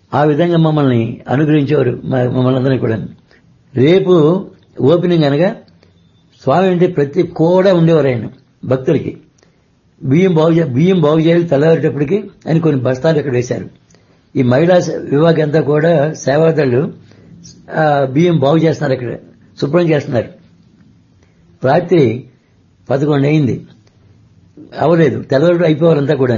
ఆ విధంగా మమ్మల్ని అనుగ్రహించేవారు, మమ్మల్ని అందరినీ కూడా. రేపు ఓపెనింగ్ అనగా స్వామి అంటే ప్రతి కూడా ఉండేవారు ఆయన భక్తులకి. బియ్యం బాగు చేయాలి తెల్లవారేటప్పటికి అని కొన్ని బస్తాలు ఇక్కడ వేశారు. ఈ మహిళా విభాగం అంతా కూడా సేవాదళ్ళు బియ్యం బాగు చేస్తున్నారు, ఇక్కడ శుభ్రం చేస్తున్నారు. రాత్రి 11 అయింది, అవలేదు, తెల్లవారు అయిపోవాలంతా కూడా.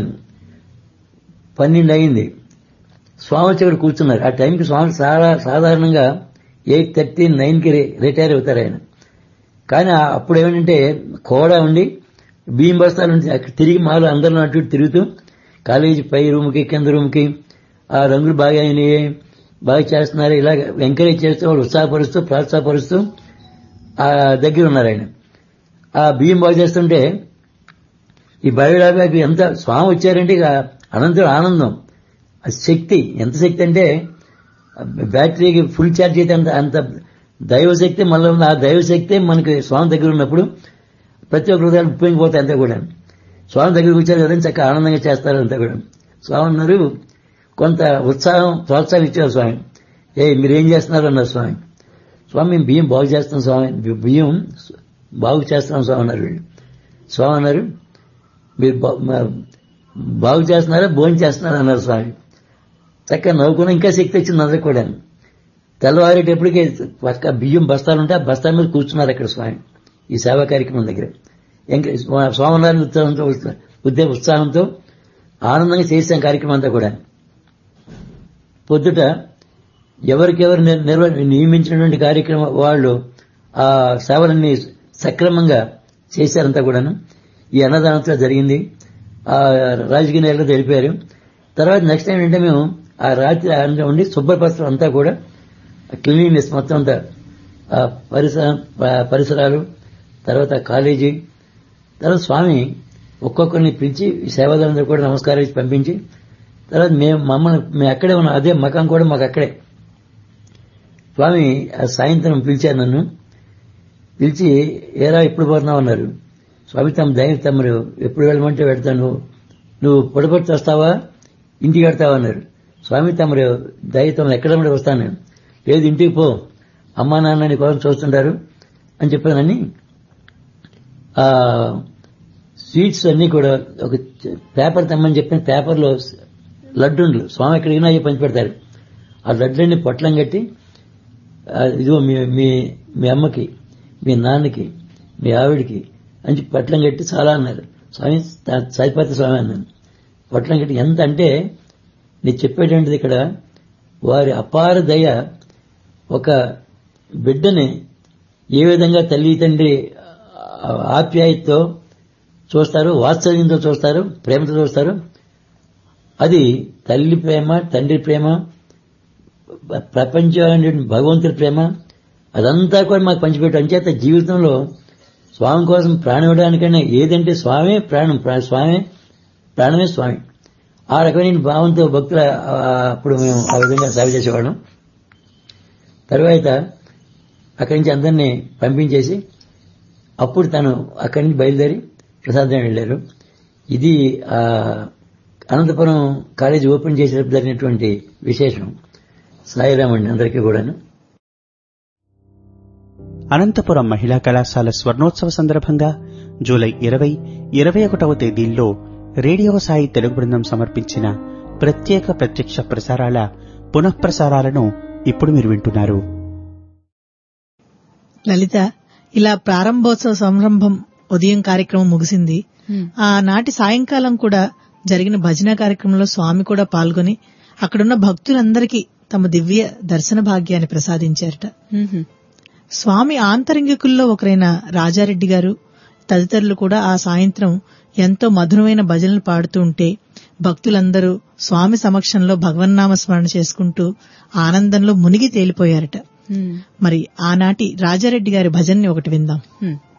12 అయింది, స్వామి వచ్చి ఇక్కడ కూర్చున్నారు. ఆ టైంకి స్వామి సాధారణంగా 8:30, 9కి రిటైర్ అవుతారు ఆయన. కానీ అప్పుడు ఏమంటే కోడా ఉండి బియ్యం బస్తాలు అక్కడ తిరిగి మాలు అందరిలో అటు తిరుగుతూ కాలేజీ పై రూమ్కి కింద రూమ్కి ఆ రంగులు బాగా అయినాయి, బాగా చేస్తున్నారు, ఇలాగ ఎంకరేజ్ చేస్తూ వాళ్ళు ఉత్సాహపరుస్తూ ప్రోత్సాహపరుస్తూ ఆ దగ్గర ఉన్నారు ఆయన. ఆ బియ్యం బాగు చేస్తుంటే ఈ బయోడాబాకి ఎంత స్వామి వచ్చారంటే ఇక అనంతరం ఆనందం. ఆ శక్తి ఎంత శక్తి అంటే బ్యాటరీకి ఫుల్ ఛార్జ్ అయితే అంత దైవశక్తి మళ్ళీ ఉంది. ఆ దైవశక్తి మనకి స్వామి దగ్గర ఉన్నప్పుడు ప్రతి ఒక్క హృదయాలు ఉప్పొంగిపోతాయి అంతా కూడా. స్వామి దగ్గరికి వచ్చారు కదండి చక్కగా ఆనందంగా చేస్తారు అంతా కూడా. స్వామి అన్నారు, కొంత ఉత్సాహం ప్రోత్సాహం ఇచ్చారు స్వామి. మీరేం చేస్తున్నారు అన్నారు స్వామి. స్వామి మేము బియ్యం బాగు చేస్తాం స్వామి, బియ్యం బాగు చేస్తున్నాం స్వామి అన్నారు వీళ్ళు. స్వామి అన్నారు, మీరు బాగు చేస్తున్నారా భోజనం చేస్తున్నారా అన్నారు స్వామి. చక్కగా నవ్వుకున్నా ఇంకా శక్తి వచ్చింది అందరికి కూడా. తెల్లవారేటప్పటికే పక్క బియ్యం బస్తాలుంటే ఆ బస్తాల మీద కూర్చున్నారు అక్కడ స్వామి ఈ సేవా కార్యక్రమం దగ్గర. స్వామివారి ఉత్సాహంతో ఆనందంగా చేసాం కార్యక్రమం అంతా కూడా. పొద్దుట ఎవరికెవరు నియమించినటువంటి కార్యక్రమం వాళ్ళు ఆ సేవలన్నీ సక్రమంగా చేశారంతా కూడాను. ఈ అన్నదానంతో జరిగింది. ఆ రాజకీయ నేతలు తెలిపారు. తర్వాత నెక్స్ట్ టైం ఏంటంటే మేము ఆ రాత్రి ఉండి శుభ్రపరచడం అంతా కూడా క్లీనినెస్ మొత్తం అంతా పరిసరాలు, తర్వాత కాలేజీ, తర్వాత స్వామి ఒక్కొక్కరిని పిలిచి సేవాదారులందరూ కూడా నమస్కారం ఇచ్చి పంపించి తర్వాత మేము అక్కడే ఉన్నాం. అదే మకాం కూడా మాకు అక్కడే. స్వామి సాయంత్రం పిలిచారు నన్ను. పిలిచి ఏరా ఎప్పుడు పోతున్నావు అన్నారు. స్వామి తమరు ఎప్పుడు వెళ్ళమంటే వెళ్తాను, నువ్వు పొడపొట్టి వస్తావా ఇంటికి వెళ్తావా అన్నారు. స్వామి తమరు దయతమరు ఎక్కడ వస్తాను నేను. లేదు ఇంటికి పో, అమ్మా నాన్న నీ కోసం చూస్తుంటారు అని చెప్పానని ఆ స్వీట్స్ అన్ని కూడా ఒక పేపర్ తెమ్మని చెప్పిన పేపర్లో లడ్డూలు స్వామి ఎక్కడికైనా అయ్యి పంచి పెడతారు. ఆ లడ్లన్నీ పొట్లం కట్టి ఇదిగో మీ అమ్మకి, మీ నాన్నకి, మీ ఆవిడికి అని పొట్లం కట్టి చాలా అన్నారు. స్వామి సరిపతి స్వామి అన్నాను. పొట్లం కట్టి ఎంత అంటే నేను చెప్పేటువంటిది ఇక్కడ వారి అపార దయ. ఒక బిడ్డని ఏ విధంగా తల్లి తండ్రి ఆప్యాయతతో చూస్తారు, వాత్సల్యంతో చూస్తారు, ప్రేమతో చూస్తారు, అది తల్లి ప్రేమ, తండ్రి ప్రేమ, ప్రపంచం భగవంతుడి ప్రేమ, అదంతా కూడా మాకు పంచిపెట్టు. అంచేత జీవితంలో స్వామి కోసం ప్రాణం ఇవ్వడానికైనా ఏదంటే స్వామి ప్రాణం, స్వామి ప్రాణమే స్వామి. ఆ రకమైన భావంతో భక్తులు అప్పుడు మేము ఆ విధంగా సేవ చేసేవాళ్ళం. తర్వాత అక్కడి నుంచి అందరినీ పంపించేసి అప్పుడు తను అక్కడి నుంచి బయలుదేరి ప్రసాదం వెళ్ళారు. ఇది అనంతపురం కాలేజీ ఓపెన్ చేసేటప్పుడు జరిగినటువంటి విశేషం. సాయిరామ్ అండి అందరికీ కూడాను. అనంతపురం మహిళా కళాశాల స్వర్ణోత్సవ సందర్భంగా జూలై 20, 21వ తేదీల్లో రేడియో సాయి తెలుగు బృందం సమర్పించిన ప్రత్యేక ప్రత్యక్ష ప్రసారాల పునఃప్రసారాలను ఇప్పుడు మీరు వింటున్నారు. లలిత, ఇలా ప్రారంభోత్సవ సంరంభం ఉదయం కార్యక్రమం ముగిసింది. ఆనాటి సాయంకాలం కూడా జరిగిన భజన కార్యక్రమంలో స్వామి కూడా పాల్గొని అక్కడున్న భక్తులందరికీ తమ దివ్య దర్శన భాగ్యాన్ని ప్రసాదించారట. స్వామి ఆంతరంగికుల్లో ఒకరైన రాజారెడ్డి గారు తదితరులు కూడా ఆ సాయంత్రం ఎంతో మధురమైన భజనలు పాడుతూ ఉంటే భక్తులందరూ స్వామి సమక్షంలో భగవన్నామ స్మరణ చేసుకుంటూ ఆనందంలో మునిగి తేలిపోయారట. మరి ఆనాటి రాజారెడ్డి గారి భజన్ని ఒకటి విందాం.